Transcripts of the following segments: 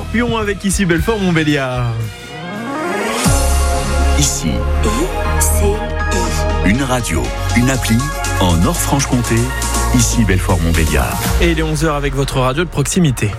Scorpions avec ici Belfort Montbéliard. Ici, une radio, une appli en Nord-Franche-Comté. Ici Belfort Montbéliard. Et il est 11h avec votre radio de proximité.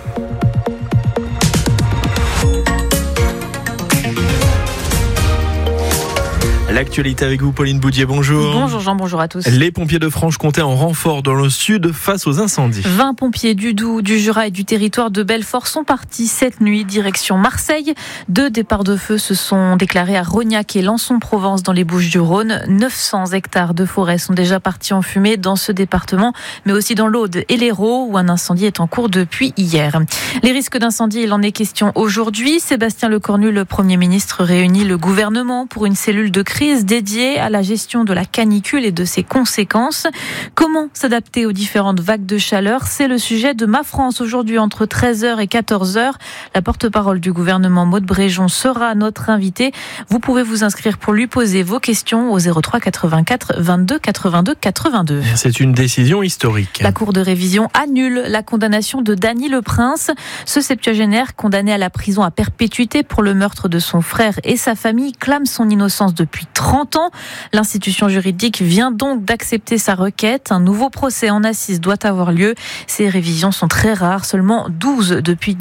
L'actualité avec vous, Pauline Boudier, bonjour. Bonjour Jean, bonjour à tous. Les pompiers de Franche-Comté en renfort dans le sud face aux incendies. 20 pompiers du Doubs, du Jura et du territoire de Belfort sont partis cette nuit direction Marseille. 2 départs de feu se sont déclarés à Rognac et Lançon-Provence dans les Bouches-du-Rhône. 900 hectares de forêt sont déjà partis en fumée dans ce département, mais aussi dans l'Aude et l'Hérault où un incendie est en cours depuis hier. Les risques d'incendie, il en est question aujourd'hui. Sébastien Lecornu, le Premier ministre, réunit le gouvernement pour une cellule de crise dédiée à la gestion de la canicule et de ses conséquences. Comment s'adapter aux différentes vagues de chaleur ? C'est le sujet de Ma France aujourd'hui entre 13h et 14h. La porte-parole du gouvernement, Maude Bréjon, sera notre invitée. Vous pouvez vous inscrire pour lui poser vos questions au 03 84 22 82 82. C'est une décision historique. La Cour de révision annule la condamnation de Dany Le Prince. Ce septuagénaire, condamné à la prison à perpétuité pour le meurtre de son frère et sa famille, clame son innocence depuis 30 ans. L'institution juridique vient donc d'accepter sa requête. Un nouveau procès en assises doit avoir lieu. Ces révisions sont très rares, seulement 12 depuis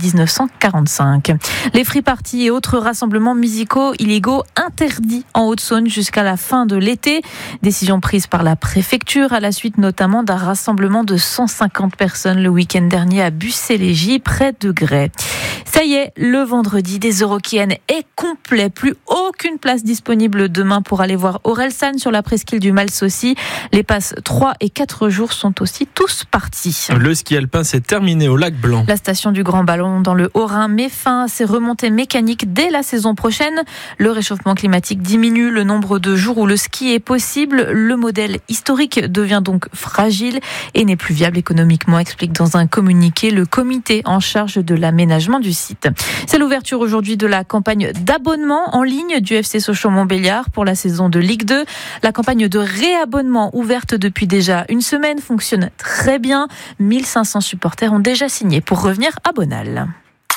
1945. Les free-parties et autres rassemblements musicaux illégaux interdits en Haute-Saône jusqu'à la fin de l'été. Décision prise par la préfecture à la suite notamment d'un rassemblement de 150 personnes le week-end dernier à Bussé-Légy, près de Grès. Ça y est, le vendredi des Eurockéennes est complet. Plus aucune place disponible demain pour aller voir Orelsan sur la presqu'île du Malsaucy. Les passes 3 et 4 jours sont aussi tous partis. Le ski alpin s'est terminé au lac Blanc. La station du Grand Ballon dans le Haut-Rhin met fin à ses remontées mécaniques dès la saison prochaine. Le réchauffement climatique diminue le nombre de jours où le ski est possible. Le modèle historique devient donc fragile et n'est plus viable économiquement, explique dans un communiqué le comité en charge de l'aménagement du site. C'est l'ouverture aujourd'hui de la campagne d'abonnement en ligne du FC Sochaux-Montbéliard pour la saison de Ligue 2. La campagne de réabonnement ouverte depuis déjà une semaine fonctionne très bien. 1500 supporters ont déjà signé pour revenir à Bonal.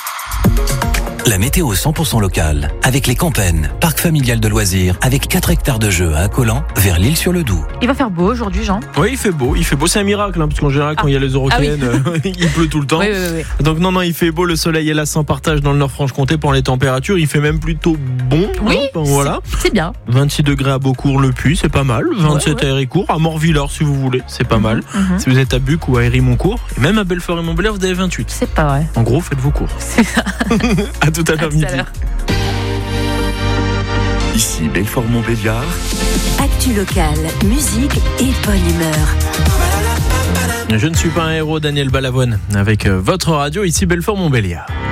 La météo 100% locale, avec les Campennes, parc familial de loisirs, avec 4 hectares de jeux à Accolant, vers l'Isle-sur-le-Doubs. Il va faire beau aujourd'hui, Jean. Oui, il fait beau, c'est un miracle, parce qu'en général, quand il y a les Eurockéennes, il pleut tout le temps. Oui. Donc non, il fait beau, le soleil est là sans partage dans le Nord-Franche-Comté pour les températures, il fait même plutôt bon. Oui, voilà. C'est bien. 26 degrés à Beaucourt, Le Puy, c'est pas mal. 27 à Héricourt, à Morvillers si vous voulez, c'est pas mal. Si vous êtes à Buc ou à Héry-Moncourt, et même à Belfort et Montbéliard, vous avez 28. C'est pas vrai. En gros, faites vos cours. C'est ça. À tout à l'heure midi. Ici Belfort Montbéliard. Actu locale, musique et bonne humeur. Je ne suis pas un héros, Daniel Balavoine, avec votre radio, ici Belfort Montbéliard.